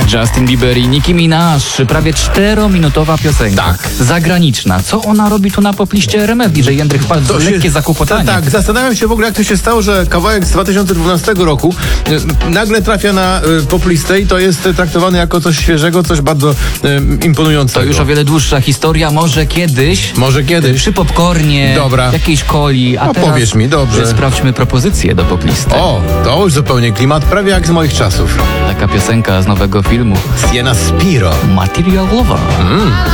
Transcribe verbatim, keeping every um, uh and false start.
Justin Bieber i Nicki Minaj, prawie czterominutowa piosenka. Tak. Zagraniczna. Co ona robi tu na popliście R M F? że Jędrych wpadł w lekkie zakłopotanie. Tak, zastanawiam się w ogóle, jak to się stało, że kawałek z dwa tysiące dwunastego roku y, nagle trafia na y, poplistę i to jest traktowany jako coś świeżego, coś bardzo y, imponującego. To już o wiele dłuższa historia, może kiedyś. Może kiedyś. Przy popcornie, Dobra. jakiejś coli. A Opowiesz teraz mi, dobrze. Sprawdźmy propozycję do poplisty. O, to już zupełnie klimat, prawie jak z moich czasów. Taka piosenka z nowego filmu. Siena Spiro. Material Lover. Mm.